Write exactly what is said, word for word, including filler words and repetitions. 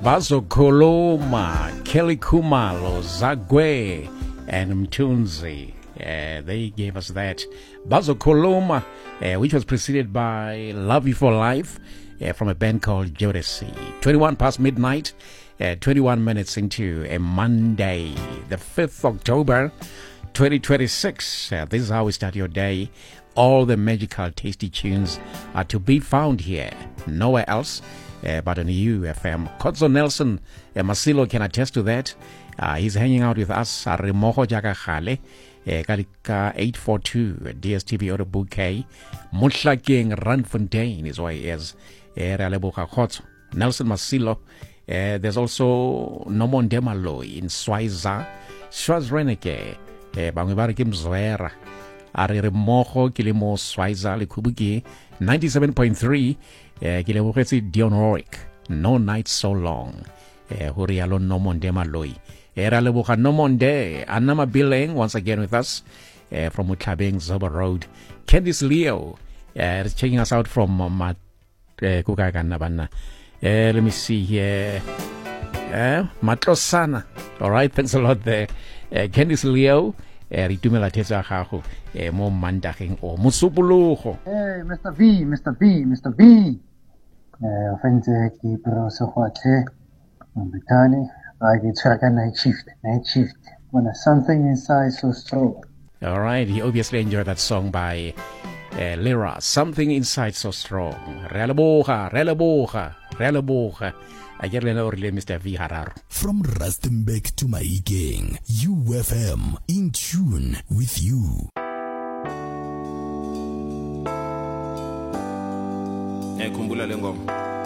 Bazokhuluma, Kelly Khumalo, Zagwe, and Mtunzi. Uh, they gave us that. Bazokhuluma, uh, which was preceded by Love You for Life uh, from a band called Jodeci. twenty-one past midnight, uh, twenty-one minutes into a Monday, the fifth of October, twenty twenty-six. Uh, this is how we start your day. All the magical, tasty tunes are to be found here, nowhere else uh, but on U F M. Kodzo Nelson uh, Masilo can attest to that. Uh, he's hanging out with us at Remoho Jaga Khale, Kalika eight four two D S T V Auto Bouquet. Mutlakeng Randfontein is why he is. Nelson Masilo. Uh, there's also Nomon Demalo in Swiza, Swazreneke, Bangibari Mzwera. Are Remoho Kilimo Swiza Likubuki ninety-seven point three Kilimo Dion Rorik. No night so long. Hurialo Nomonde Maloi. Era Lebuka Nomonde. Anama Bileng once again with us uh, from Utlabeng Zoba Road. Candice Leo uh, checking us out from uh, Mat Kukaganabana. Uh, let me see here. Uh, Matrosana. All right, thanks a lot there. Uh, Candice Leo. Ritumela tesa gago eh mo mandageng o musupulugo. Hey Mister V, Mister V, Mister V. Eh ofense ki pro so khwatle. Mbitani I get track night shift, night shift. When there's something inside so strong. All right, he obviously enjoyed that song by uh, Lyra, Something Inside So Strong. Relaboha, relaboha, relaboha. Mister V Harar. From Rustenburg to Mahikeng, U F M, in tune with you. Ngiyakhumbula le ngoma.